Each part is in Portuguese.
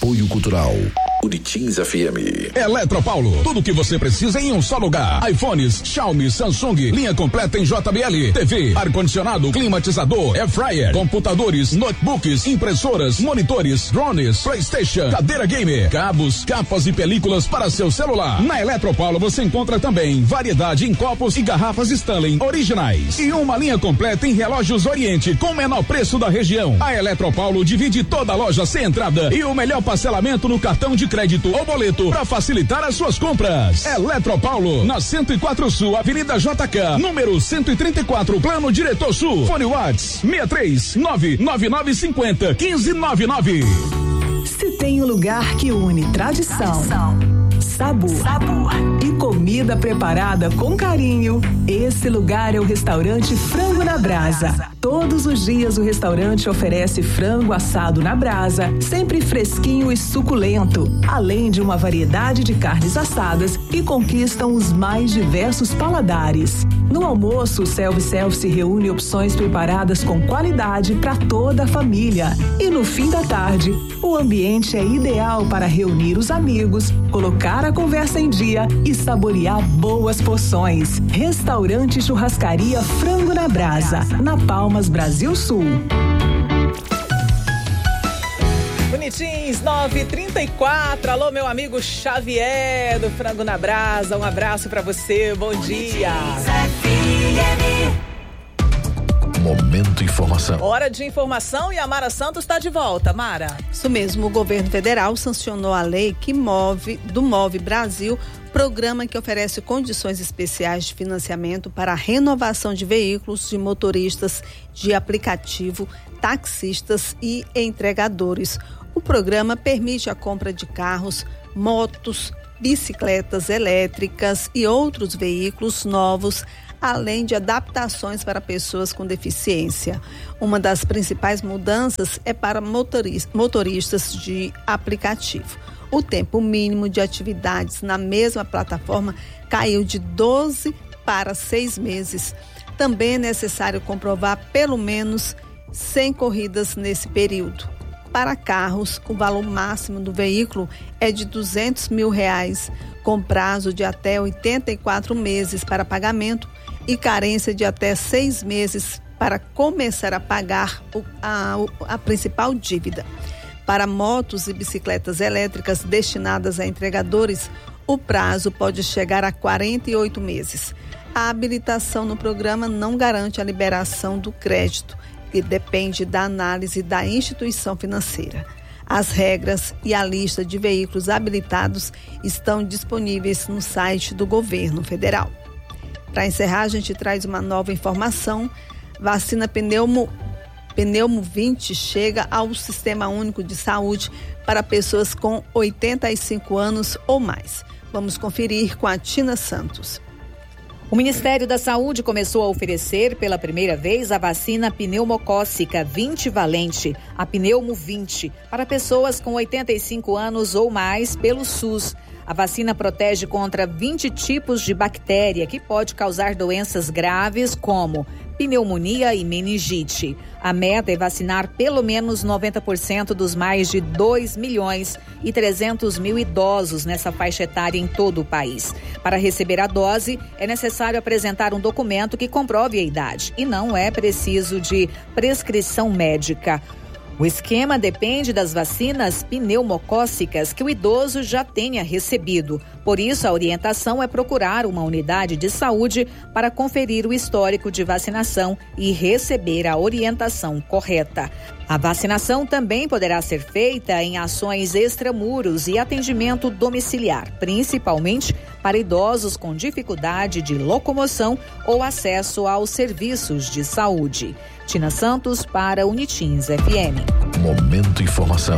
Apoio Cultural Unitins FM. Eletropaulo, tudo o que você precisa em um só lugar. iPhones, Xiaomi, Samsung, linha completa em JBL, TV, ar-condicionado, climatizador, air fryer, computadores, notebooks, impressoras, monitores, drones, PlayStation, cadeira gamer, cabos, capas e películas para seu celular. Na Eletropaulo você encontra também variedade em copos e garrafas Stanley originais e uma linha completa em relógios Oriente com o menor preço da região. A Eletropaulo divide toda a loja sem entrada e o melhor parcelamento no cartão de crédito ou boleto para facilitar as suas compras. Eletropaulo, na 104 Sul, Avenida JK, número 134, Plano Diretor Sul. Fone Whats 63999501599. Se tem um lugar que une tradição, sabor e comida preparada com carinho, esse lugar é o restaurante Frango na Brasa. Todos os dias o restaurante oferece frango assado na brasa, sempre fresquinho e suculento, além de uma variedade de carnes assadas que conquistam os mais diversos paladares. No almoço, o self-service reúne opções preparadas com qualidade para toda a família. E no fim da tarde, o ambiente é ideal para reunir os amigos, colocar a conversa em dia e saborear boas porções. Restaurante Churrascaria Frango na Brasa, na Palmas, Brasil Sul. Bonitinhos, 9h34. Alô, meu amigo Xavier do Frango na Brasa. Um abraço pra você, bom dia. Momento Informação. Hora de informação e a Mara Santos está de volta. Mara. Isso mesmo, o governo federal sancionou a lei que Move Brasil, programa que oferece condições especiais de financiamento para a renovação de veículos de motoristas de aplicativo, taxistas e entregadores. O programa permite a compra de carros, motos, bicicletas elétricas e outros veículos novos, além de adaptações para pessoas com deficiência. Uma das principais mudanças é para motoristas de aplicativo. O tempo mínimo de atividades na mesma plataforma caiu de 12 para 6 meses. Também é necessário comprovar pelo menos 100 corridas nesse período. Para carros, o valor máximo do veículo é de R$200 mil, com prazo de até 84 meses para pagamento e carência de até 6 meses para começar a pagar a principal dívida. Para motos e bicicletas elétricas destinadas a entregadores, o prazo pode chegar a 48 meses. A habilitação no programa não garante a liberação do crédito, que depende da análise da instituição financeira. As regras e a lista de veículos habilitados estão disponíveis no site do governo federal. Para encerrar, a gente traz uma nova informação. Vacina Pneumo 20 chega ao Sistema Único de Saúde para pessoas com 85 anos ou mais. Vamos conferir com a Tina Santos. O Ministério da Saúde começou a oferecer pela primeira vez a vacina pneumocócica 20 valente, a Pneumo 20, para pessoas com 85 anos ou mais pelo SUS. A vacina protege contra 20 tipos de bactéria que pode causar doenças graves como pneumonia e meningite. A meta é vacinar pelo menos 90% dos mais de 2.300.000 idosos nessa faixa etária em todo o país. Para receber a dose, é necessário apresentar um documento que comprove a idade e não é preciso de prescrição médica. O esquema depende das vacinas pneumocócicas que o idoso já tenha recebido. Por isso, a orientação é procurar uma unidade de saúde para conferir o histórico de vacinação e receber a orientação correta. A vacinação também poderá ser feita em ações extramuros e atendimento domiciliar, principalmente para idosos com dificuldade de locomoção ou acesso aos serviços de saúde. Tina Santos para Unitins FM. Momento Informação.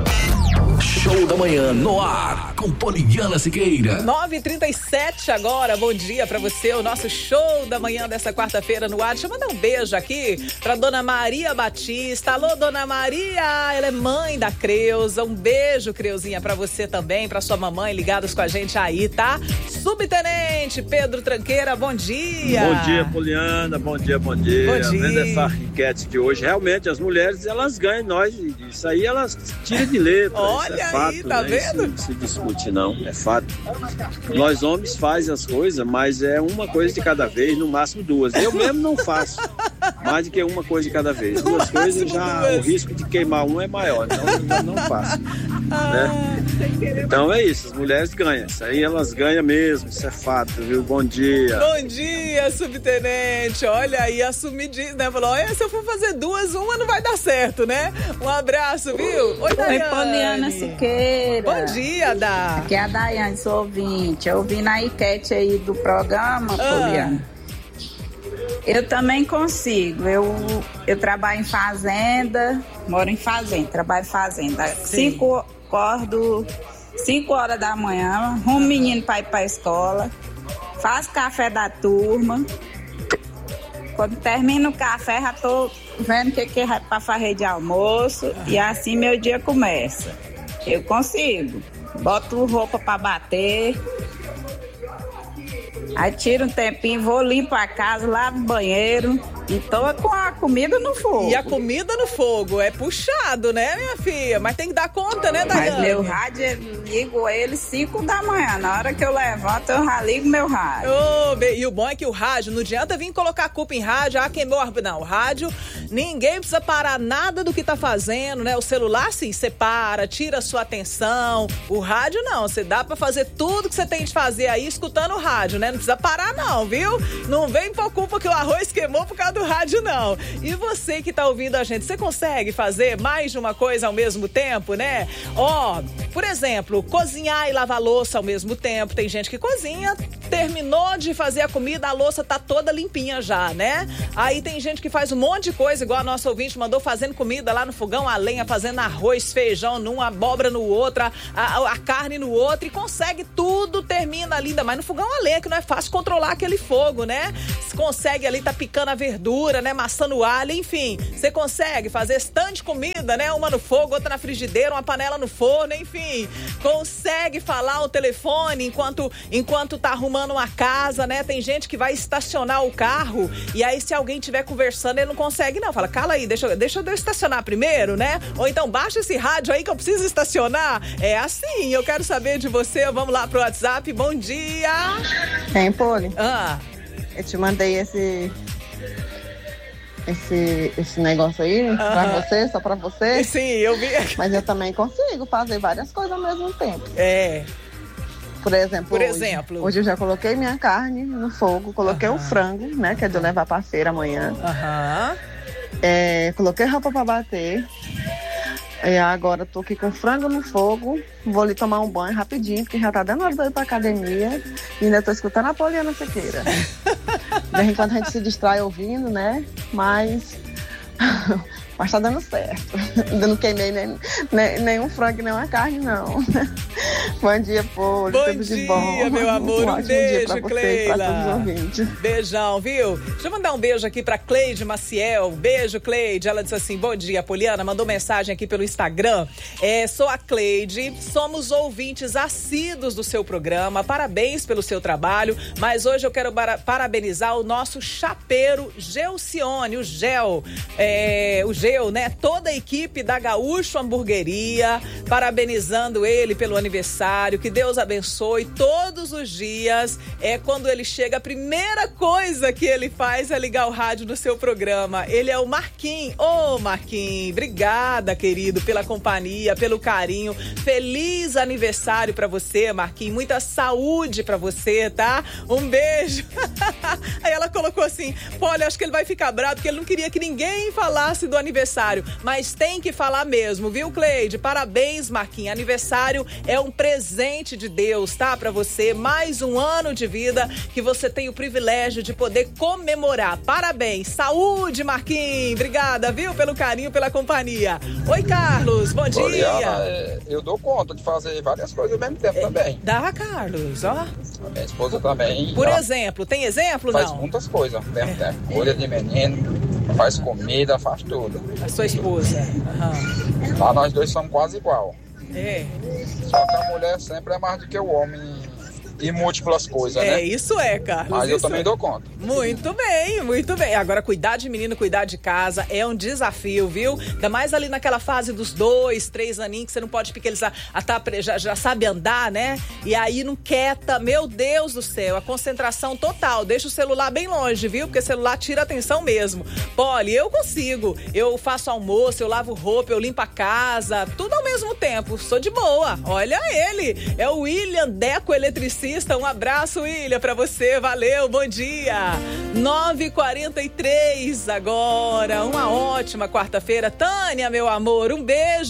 Show da Manhã no ar com Poliana Siqueira. 9h37 agora, bom dia pra você, o nosso Show da Manhã dessa quarta-feira no ar. Deixa eu mandar um beijo aqui pra Dona Maria Batista. Alô, Dona Maria, ela é mãe da Creuza. Um beijo, Creuzinha, pra você também, pra sua mamãe, ligados com a gente aí, tá? Subtenente Pedro Tranqueira, bom dia. Bom dia, Poliana, bom dia. Bom dia. Vendo essa enquete de hoje, realmente as mulheres, elas ganham, nós pode. Isso aí elas tiram de letra. Olha isso é fato, aí, tá né? vendo? Isso não se discute, não. É fato. Nós homens fazemos as coisas, mas é uma coisa de cada vez, no máximo 2. Eu mesmo não faço mais do que uma coisa de cada vez. 2 coisas o risco de queimar um é maior, então eu não faço. Né? Então é isso, as mulheres ganham. Isso aí elas ganham mesmo, isso é fato, viu? Bom dia. Bom dia, subtenente. Olha aí, assumidinho, né? Falou, olha, se eu for fazer 2, uma não vai dar certo, né? Um abraço, viu? Oi, Daiane. Oi, Poliana Siqueira. Bom dia, Dá. Aqui é a Daiane, sou ouvinte. Eu ouvi na enquete aí do programa, Poliana. Eu também consigo. Eu trabalho em fazenda, moro em fazenda, trabalho em fazenda. Acordo 5 horas da manhã, arrumo o menino para ir para a escola, faço café da turma. Quando termino o café, já tô vendo o que é para fazer de almoço e assim meu dia começa. Eu consigo. Boto roupa para bater. Aí tiro um tempinho, vou limpo a casa, lavo o banheiro e tô com a comida no fogo. E a comida no fogo é puxado, né, minha filha? Mas tem que dar conta, né, Daiane? Mas meu rádio, eu ligo ele 5 da manhã. Na hora que eu levanto, eu já ligo meu rádio. E o bom é que o rádio, não adianta vir colocar a culpa em rádio, queimou a... Não, o rádio, ninguém precisa parar nada do que tá fazendo, né? O celular, sim, você para, tira a sua atenção. O rádio, não. Você dá pra fazer tudo que você tem de fazer aí escutando o rádio, né? Não precisa parar, não, viu? Não vem por culpa que o arroz queimou por causa do rádio, não. E você que tá ouvindo a gente, você consegue fazer mais de uma coisa ao mesmo tempo, né? Por exemplo, cozinhar e lavar louça ao mesmo tempo. Tem gente que cozinha, terminou de fazer a comida, a louça tá toda limpinha já, né? Aí tem gente que faz um monte de coisa, igual a nossa ouvinte mandou, fazendo comida lá no fogão a lenha, fazendo arroz, feijão num, abóbora no outro, a carne no outro, e consegue tudo, termina linda, mas no fogão a lenha, que não é fácil controlar aquele fogo, né? Você consegue ali, tá picando a verdura, né? Maçando o alho, enfim. Você consegue fazer esse tanto de comida, né? Uma no fogo, outra na frigideira, uma panela no forno, enfim. Consegue falar ao telefone enquanto tá arrumando uma casa, né? Tem gente que vai estacionar o carro e aí se alguém estiver conversando, ele não consegue não. Fala, cala aí, deixa eu estacionar primeiro, né? Ou então baixa esse rádio aí que eu preciso estacionar. É assim, eu quero saber de você. Vamos lá pro WhatsApp. Bom dia! Tem, Poli? Eu te mandei esse negócio aí pra você, só pra você. Sim, eu vi. Mas eu também consigo fazer várias coisas ao mesmo tempo. Por exemplo, hoje eu já coloquei minha carne no fogo, coloquei o frango, né, que é de eu levar pra feira amanhã. Coloquei roupa pra bater. E agora tô aqui com o frango no fogo, vou ali tomar um banho rapidinho, porque já tá dando hora de ir pra academia e ainda tô escutando a Poliana Siqueira. De vez em quando a gente se distrai ouvindo, né? Mas tá dando certo. Ainda não queimei nem um frango, nem uma carne, não. Bom dia, Poli. Tudo de bom. Bom dia, meu amor. Um beijo, Cleila. Pra todos os ouvintes. Beijão, viu? Deixa eu mandar um beijo aqui pra Cleide Maciel. Beijo, Cleide. Ela disse assim, bom dia, Poliana. Mandou mensagem aqui pelo Instagram. Sou a Cleide. Somos ouvintes assíduos do seu programa. Parabéns pelo seu trabalho. Mas hoje eu quero parabenizar o nosso chapeiro Gelcione, o Gel. O Gel, né? Toda a equipe da Gaúcho Hamburgueria, parabenizando ele pelo aniversário, que Deus abençoe todos os dias. Quando ele chega, a primeira coisa que ele faz é ligar o rádio do seu programa. Ele é o Marquinhos. Marquinhos, obrigada, querido, pela companhia, pelo carinho. Feliz aniversário pra você, Marquinhos. Muita saúde pra você, tá? Um beijo. Aí ela colocou assim, olha, acho que ele vai ficar bravo, porque ele não queria que ninguém falasse do aniversário, mas tem que falar mesmo, viu, Cleide? Parabéns, Marquinhos. Aniversário é um presente de Deus, tá? Pra você, mais um ano de vida que você tem o privilégio de poder comemorar. Parabéns, saúde, Marquinhos. Obrigada, viu, pelo carinho, pela companhia. Oi, Carlos, bom dia. Poliana, eu dou conta de fazer várias coisas ao mesmo tempo também. Dá, Carlos, ó. A minha esposa também. Por exemplo, tem exemplo, faz não? Faz muitas coisas ao mesmo tempo. Cuida de menino, faz comida, faz tudo. A sua esposa? Lá nós dois somos quase igual. É. Só que a mulher sempre é mais do que o homem e múltiplas coisas, né? Isso é, Carlos. Mas eu também dou conta. Muito bem, muito bem. Agora, cuidar de menino, cuidar de casa é um desafio, viu? Ainda mais ali naquela fase dos 2, 3 aninhos, que você não pode, porque eles já sabe andar, né? E aí não quieta, meu Deus do céu, a concentração total. Deixa o celular bem longe, viu? Porque celular tira a atenção mesmo. Poli, eu consigo. Eu faço almoço, eu lavo roupa, eu limpo a casa, tudo ao mesmo tempo. Sou de boa. Olha ele. É o William Deco, eletricista. Um abraço, William, pra você. Valeu, bom dia. 9h43 agora. Uma ótima quarta-feira. Tânia, meu amor, um beijo.